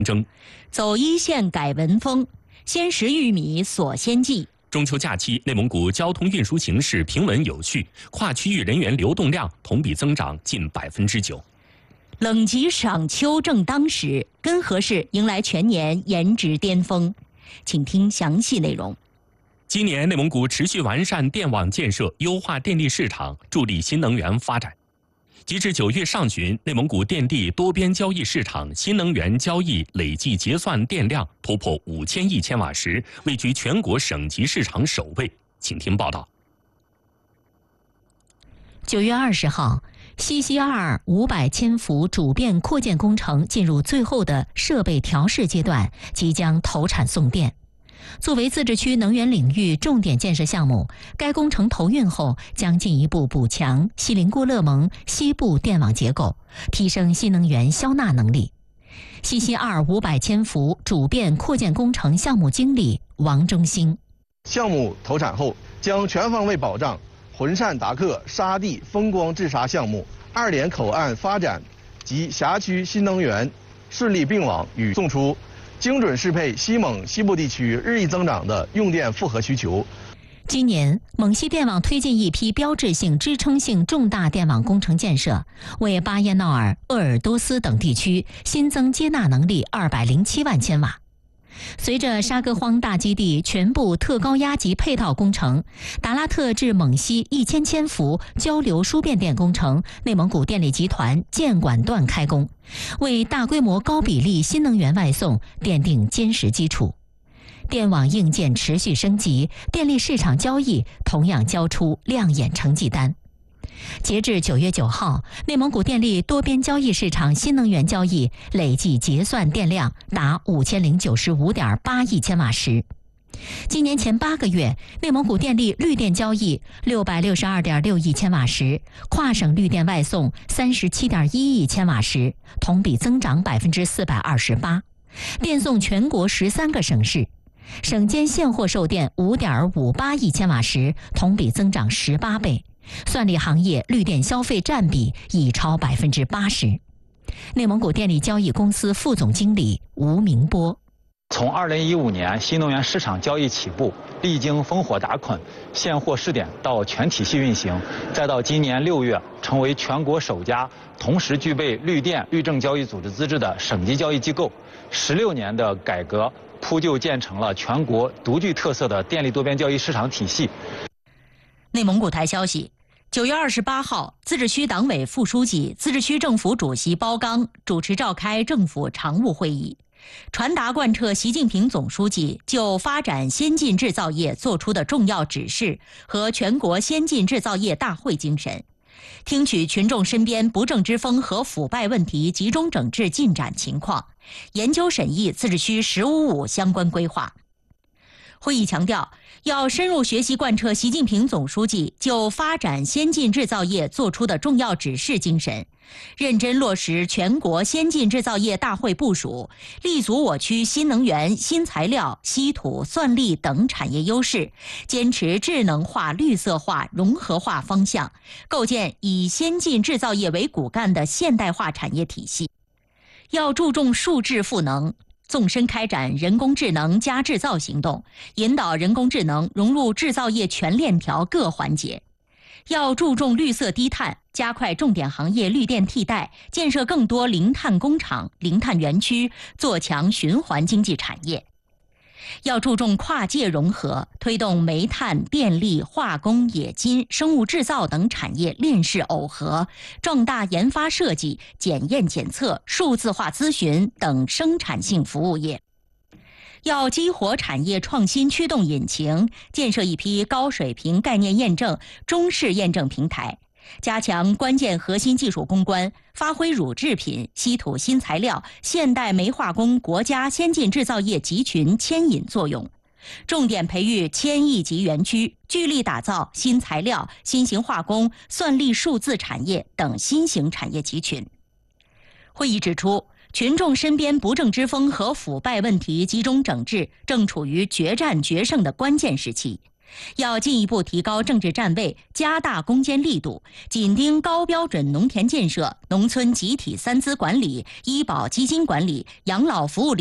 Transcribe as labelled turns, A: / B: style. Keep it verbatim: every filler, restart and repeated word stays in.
A: 争。
B: 走一线改文风，先食玉米锁先际。
A: 中秋假期，内蒙古交通运输形势平稳有序，跨区域人员流动量同比增长近百分之九。
B: 冷极赏秋正当时，根河市迎来全年颜值巅峰。请听详细内容。
A: 今年内蒙古持续完善电网建设，优化电力市场，助力新能源发展。截至九月上旬，内蒙古电力多边交易市场新能源交易累计结算电量突破五千亿千瓦时，位居全国省级市场首位。请听报道。
B: 九月二十号，西溪二五百千伏主变扩建工程进入最后的设备调试阶段，即将投产送电。作为自治区能源领域重点建设项目，该工程投运后将进一步补强锡林郭勒盟西部电网结构，提升新能源消纳能力。西溪二五百千伏主变扩建工程项目经理王中兴：
C: 项目投产后，将全方位保障浑善达克沙地风光治沙项目二连口岸发展及辖区新能源顺利并网与送出，精准适配西蒙西部地区日益增长的用电负荷需求。
B: 今年，蒙西电网推进一批标志性、支撑性重大电网工程建设，为巴彦淖尔、鄂尔多斯等地区新增接纳能力二百零七万千瓦。随着沙戈荒大基地全部特高压级配套工程，达拉特至蒙西一千千伏交流输变电工程，内蒙古电力集团建管段开工，为大规模高比例新能源外送奠定坚实基础。电网硬件持续升级，电力市场交易同样交出亮眼成绩单。截至九月九号，内蒙古电力多边交易市场新能源交易累计结算电量达五千零九十五点八亿千瓦时。今年前八个月，内蒙古电力绿电交易六百六十二点六亿千瓦时，跨省绿电外送三十七点一亿千瓦时，同比增长百分之四百二十八，电送全国十三个省市。省间现货售电五点五八亿千瓦时，同比增长十八倍。算力行业绿电消费占比已超百分之八十。内蒙古电力交易公司副总经理吴明波：
D: 从二零一五年新能源市场交易起步，历经烽火打捆、现货试点到全体系运行，再到今年六月成为全国首家同时具备绿电绿证交易组织资质的省级交易机构。十六年的改革铺就建成了全国独具特色的电力多边交易市场体系。
B: 内蒙古台消息，九月二十八号，自治区党委副书记、自治区政府主席包刚主持召开政府常务会议，传达贯彻习近平总书记就发展先进制造业作出的重要指示和全国先进制造业大会精神，听取群众身边不正之风和腐败问题集中整治进展情况，研究审议自治区“十五五”相关规划。会议强调，要深入学习贯彻习近平总书记就发展先进制造业作出的重要指示精神，认真落实全国先进制造业大会部署，立足我区新能源、新材料、稀土、算力等产业优势，坚持智能化、绿色化、融合化方向，构建以先进制造业为骨干的现代化产业体系。要注重数智赋能，纵深开展人工智能加制造行动，引导人工智能融入制造业全链条各环节。要注重绿色低碳，加快重点行业绿电替代，建设更多零碳工厂、零碳园区，做强循环经济产业。要注重跨界融合，推动煤炭、电力、化工、冶金、生物制造等产业链式耦合，壮大研发设计、检验检测、数字化咨询等生产性服务业。要激活产业创新驱动引擎，建设一批高水平概念验证、中试验证平台，加强关键核心技术攻关，发挥乳制品、稀土新材料、现代煤化工国家先进制造业集群牵引作用，重点培育千亿级园区，聚力打造新材料、新型化工、算力数字产业等新型产业集群。会议指出，群众身边不正之风和腐败问题集中整治正处于决战决胜的关键时期， 要进一步提高政治站位，加大攻坚力度，紧盯高标准农田建设、农村集体三资管理、医保基金管理、养老服务